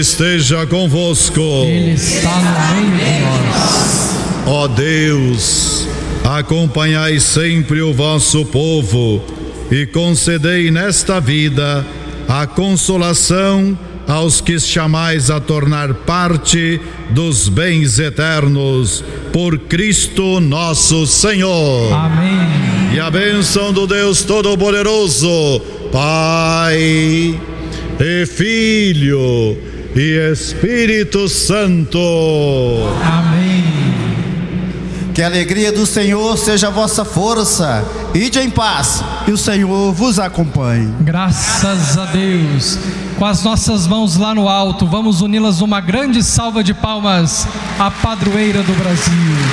esteja convosco. Ele está no meio de nós. Ó Deus, acompanhai sempre o vosso povo e concedei nesta vida a consolação aos que chamais a tornar parte dos bens eternos, por Cristo nosso Senhor. Amém. E a bênção do Deus Todo-Poderoso, Pai e Filho e Espírito Santo. Amém. Que a alegria do Senhor seja a vossa força. Ide em paz e o Senhor vos acompanhe. Graças a Deus. Com as nossas mãos lá no alto, vamos uni-las numa grande salva de palmas à padroeira do Brasil.